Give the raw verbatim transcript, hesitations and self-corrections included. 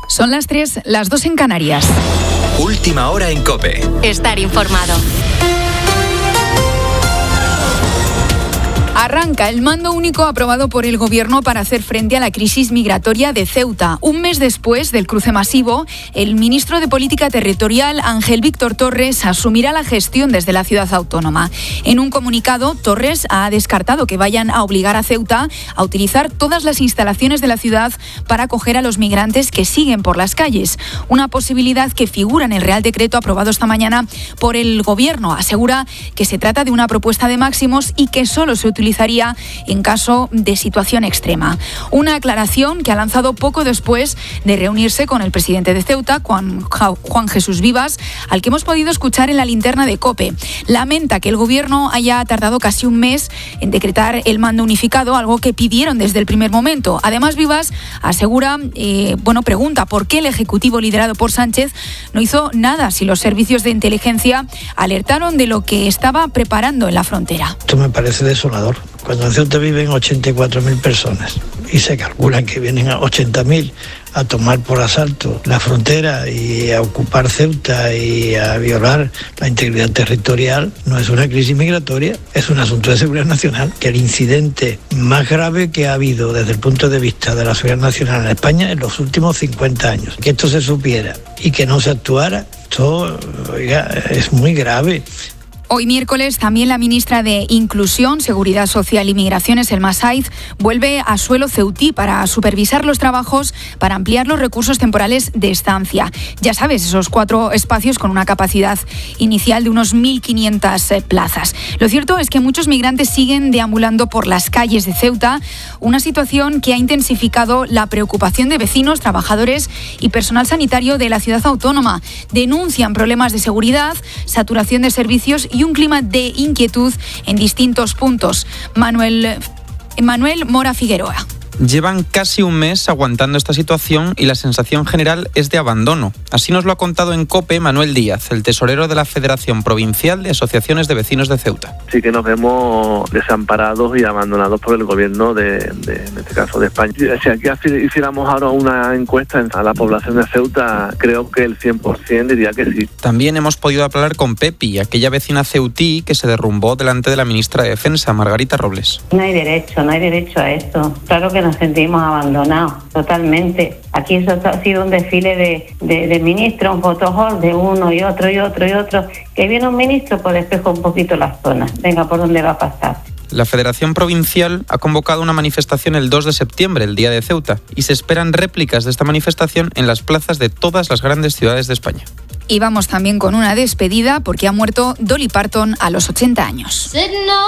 Son las tres, las dos en Canarias. Última hora en COPE. Estar informado. Arranca el mando único aprobado por el Gobierno para hacer frente a la crisis migratoria de Ceuta. Un mes después del cruce masivo, el ministro de Política Territorial, Ángel Víctor Torres, asumirá la gestión desde la ciudad autónoma. En un comunicado, Torres ha descartado que vayan a obligar a Ceuta a utilizar todas las instalaciones de la ciudad para acoger a los migrantes que siguen por las calles. Una posibilidad que figura en el Real Decreto aprobado esta mañana por el Gobierno. Asegura que se trata de una propuesta de máximos y que solo se utilizaría en caso de situación extrema. Una aclaración que ha lanzado poco después de reunirse con el presidente de Ceuta, Juan, Juan Jesús Vivas, al que hemos podido escuchar en la linterna de COPE. Lamenta que el Gobierno haya tardado casi un mes en decretar el mando unificado, algo que pidieron desde el primer momento. Además, Vivas asegura, eh, bueno, pregunta por qué el Ejecutivo liderado por Sánchez no hizo nada si los servicios de inteligencia alertaron de lo que estaba preparando en la frontera. Esto me parece desolador. Cuando en Ceuta viven ochenta y cuatro mil personas y se calculan que vienen a ochenta mil a tomar por asalto la frontera y a ocupar Ceuta y a violar la integridad territorial, no es una crisis migratoria, es un asunto de seguridad nacional. Que el incidente más grave que ha habido desde el punto de vista de la seguridad nacional en España en los últimos cincuenta años, que esto se supiera y que no se actuara, esto, oiga, es muy grave. Hoy miércoles también la ministra de Inclusión, Seguridad Social y Migraciones, Elma Saiz, vuelve a suelo ceutí para supervisar los trabajos para ampliar los recursos temporales de estancia. Ya sabes, esos cuatro espacios con una capacidad inicial de unos mil quinientas plazas. Lo cierto es que muchos migrantes siguen deambulando por las calles de Ceuta, una situación que ha intensificado la preocupación de vecinos, trabajadores y personal sanitario de la ciudad autónoma. Denuncian problemas de seguridad, saturación de servicios y y un clima de inquietud en distintos puntos. Manuel, Manuel Mora Figueroa. Llevan casi un mes aguantando esta situación y la sensación general es de abandono. Así nos lo ha contado en COPE Manuel Díaz, el tesorero de la Federación Provincial de Asociaciones de Vecinos de Ceuta. Sí que nos vemos desamparados y abandonados por el gobierno de, de en este caso de España. Si aquí hiciéramos ahora una encuesta a la población de Ceuta, creo que el cien por ciento diría que sí. También hemos podido hablar con Pepi, aquella vecina ceutí que se derrumbó delante de la ministra de Defensa, Margarita Robles. No hay derecho, no hay derecho a esto. Claro que no. Nos sentimos abandonados totalmente. Aquí eso ha sido un desfile de, de, de ministros, un fotojol de uno y otro y otro y otro. Que viene un ministro, pues despeja un poquito las zonas. Venga, ¿por dónde va a pasar? La Federación Provincial ha convocado una manifestación el dos de septiembre, el Día de Ceuta, y se esperan réplicas de esta manifestación en las plazas de todas las grandes ciudades de España. Y vamos también con una despedida porque ha muerto Dolly Parton a los ochenta años.